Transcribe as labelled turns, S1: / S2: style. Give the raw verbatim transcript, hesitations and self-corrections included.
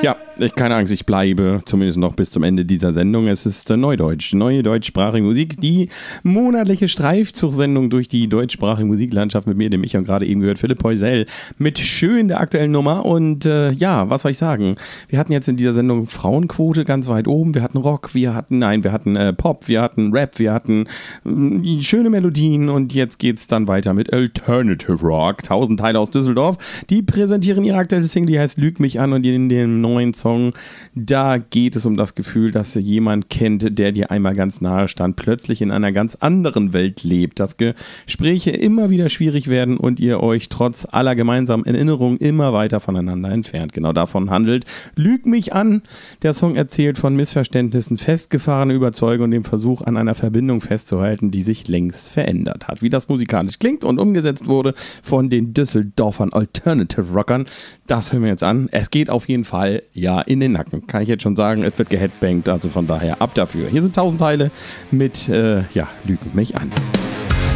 S1: Ja, ich, keine Angst, ich bleibe zumindest noch bis zum Ende dieser Sendung. Es ist äh, Neudeutsch, neue deutschsprachige Musik, die monatliche Streifzugsendung durch die deutschsprachige Musiklandschaft mit mir, dem ich und gerade eben gehört, Philipp Poisel, mit schön der aktuellen Nummer. Und äh, ja, was soll ich sagen? Wir hatten jetzt in dieser Sendung Frauenquote ganz weit oben. Wir hatten Rock, wir hatten, nein, wir hatten äh, Pop, wir hatten Rap, wir hatten äh, schöne Melodien und jetzt geht's dann weiter mit Alternative Rock. Tausend Teile aus Düsseldorf, die präsentieren ihre aktuelle Single, die heißt Lüg mich an, und in dem neuen Song, da geht es um das Gefühl, dass jemand kennt, der dir einmal ganz nahe stand, plötzlich in einer ganz anderen Welt lebt, dass Gespräche immer wieder schwierig werden und ihr euch trotz aller gemeinsamen Erinnerungen immer weiter voneinander entfernt. Genau davon handelt Lüg mich an. Der Song erzählt von Missverständnissen, festgefahrene Überzeugung und dem Versuch, an einer Verbindung festzuhalten, die sich längst verändert hat. Wie das musikalisch klingt und umgesetzt wurde von den Düsseldorfern Alternative Rockern, das hören wir jetzt an. Es geht auf jeden Fall ja in den Nacken. Kann ich jetzt schon sagen, es wird geheadbangt, also von daher ab dafür. Hier sind tausend Teile mit, äh, ja, Lüg mich an.